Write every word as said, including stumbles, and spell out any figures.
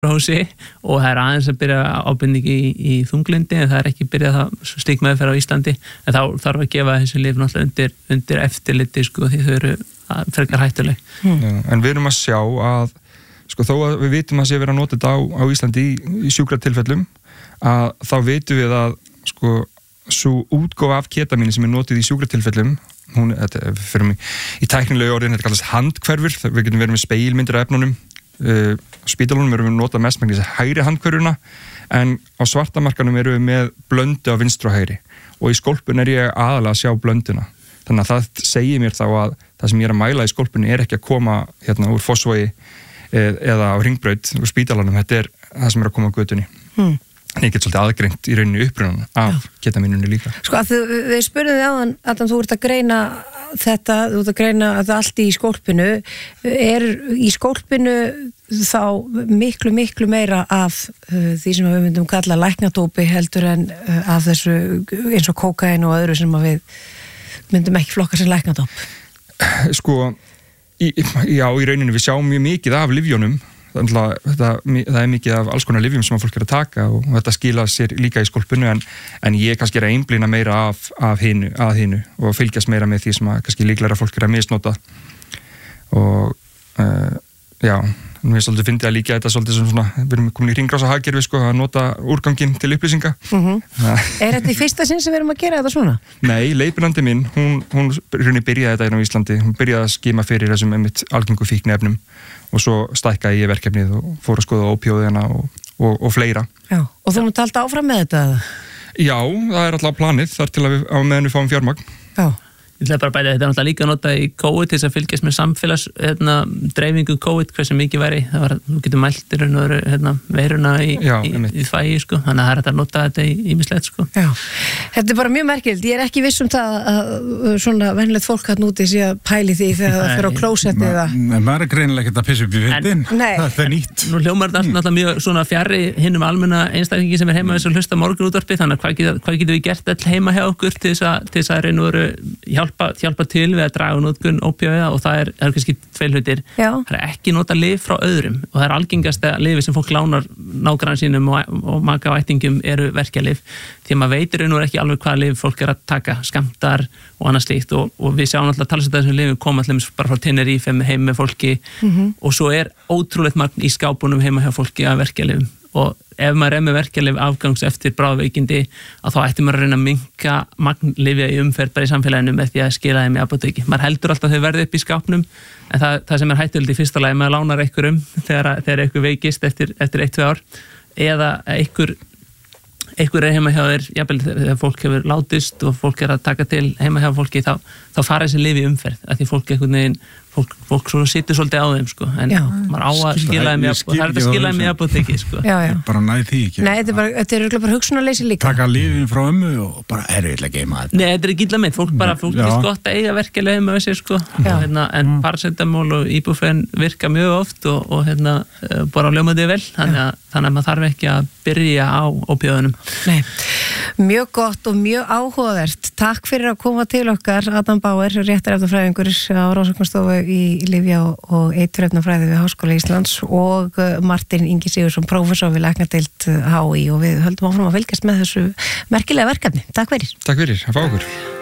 sjúkrahúsi og það er aðeins að byrja ábendingi í, í þunglindi en það er ekki byrjað það slík meðferð á Íslandi en þá þarf að gefa þessi lyf náttúrulega undir, undir eftirliti sko því þau eru frekar hættuleg. Hmm. Já, en við erum að sjá að sko þó að við vitum að sé verið að nota þetta á, á Íslandi í, í sjúkratilfellum að þá vitum við að sko svo útgáfa af ketamíni sem er notið í sjúkratilfellum hún, þetta fyrir mig í tæknilegu orðin, þetta kallast handhverfur, við getum verið með speilmyndir af efnunum, uh, spítalunum erum við notað mest með þess að hægri handhverfuna en á svartamarkanum erum við með blöndu á vinstri og hægri og í skólpun er ég aðalega að sjá blönduna þannig að það segir mér þá að það sem ég er að mæla í skólpunni er ekki að koma hérna úr Fossvogi eða á Hringbraut úr spítalanum, þetta er það sem er að koma á götunni. Hmm. En ég get svolítið aðgreint í rauninni upprunan af ketamínunni líka. Sko að þau, við spurðum þið áðan að þú ert að greina þetta, þú ert að greina að það allt í skólpinu, er í skólpinu þá miklu, miklu meira af uh, því sem við myndum kalla læknadópi heldur en uh, af þessu eins og kókain og öðru sem við myndum ekki flokka sem læknadóp? Sko, í, já, í rauninni við sjáum mjög mikið af lyfjónum Þannig að þetta, það er mikið af alls konar lyfjum sem að fólk er að taka og þetta skila sér líka í skólpinu en, en ég kannski er að einblína meira af, af hinu, að hinu og fylgjast meira með því sem að kannski líklega fólk er að misnota og uh, já, mér svolítið fyndi að líka þetta svolítið sem svona, við erum komin í hringrása hagkerfi sko að nota úrganginn til upplýsinga. Mm-hmm. Er þetta í fyrsta sinn sem við erum að gera þetta svona? Nei, leiðbeinandi minn, hún, hún byrjaði þetta hérna á Íslandi, hún byrjaði að skima fyrir þessum einmitt algengu fíkniefnum og svo stækkaði ég verkefnið og fór að skoða ópíóðina og, og, og fleira. Já, og þú mútt halda áfram með þetta? Já, það er alltaf planið þar til að við á meðan við fáum fjármagn. Já. Ég ætla bara að bæta þetta er náttúrulega líka að nota í COVID til þess að fylgjast með samfélags hérna, dreifingu COVID, hversu mikið væri það var, þú getur mælt í raun og veru hérna, veiruna í, Já, í, í þvægi sko, þannig að það er þetta að nota þetta í ýmislegt sko. Já, þetta er bara mjög merkild, ég er ekki viss um það að svona venjulegt fólk hann úti sé að pæli því þegar það fyrir á klósetti eða Nei, maður er greinilega ekki að pissa upp í vindin, það er nýtt. Nú hljómar þetta mm. náttúrulega mjög svona fjarri hinnum almenna einstaklingi sem er heima þess að hlusta morgunútvarpi, þannig að hvað getum hvað getum við gert all heima hjá okkur til þess að, til þess að reyna veru hjálpa, hjálpa til við að draga notkun ópíóíða og það er, er kannski tvei hlutir. Já. Það er ekki nota lyf frá öðrum og það er algengasta lyfi sem fólk lánar nágrann sínum og, og maka og ættingum eru verkjalyf því að maður veitir nú ekki alveg hvaða lyf fólk er að taka, skammtar og annað slíkt og, og við sjáum alltaf að tala um þessum lyfum koma alltaf bara frá Tenerife heim með fólki mm-hmm. og svo er ótrúlegt magn í skápunum heima hjá fólki að verkjalyfum og ef maður er með verkjalyf afgangs eftir bráðveikindi að þá ætti maður að reyna að minnka magnlyfja í umferð bara í samfélaginu með því að skila þeim í apóteki. Maður heldur alltaf þau verði upp í skápnum en það, það sem er hættulegt í fyrsta lagi maður lánar einhverjum þegar, þegar einhver veikist eftir, eftir eitt, tvö ár eða einhver, einhver er heima hjá þér, jafnvel þegar fólk hefur látist og fólk er að taka til heima hjá fólki þá, þá fara þessi lyf í umferð að því fólk einhvern veginn fólk, fólk svona situr svolítið á þeim sko en já. Maður á að skila þeim í og það er að skila þeim í apóteki sko já, já. Bara næði því ekki Nei, þetta er bara, þetta er bara hugsunarleysi líka taka lyfin frá ömmu og bara er við að geima þetta Nei, þetta er ekki illa mynd, fólk bara fólk er gott að eiga verkjalyf heima við sér sko og, hérna, en paracetamol og ibuprofen virka mjög oft og, og hérna bara ljómaði vel þannig að, þannig að maður þarf ekki að byrja á ópíóðunum Nei, mjög gott og mjög áhugavert Takk fyrir að koma til okkar Adam Bauer, réttarefnafræðingur á Rannsóknastofu í lyfja og eiturefnafræði við Háskóla Íslands og Martin Ingi Sigurðsson, prófessor við læknadeild H I og við höldum áfram að fylgjast með þessu merkilega verkefni. Takk fyrir. Takk fyrir, að fá okkur.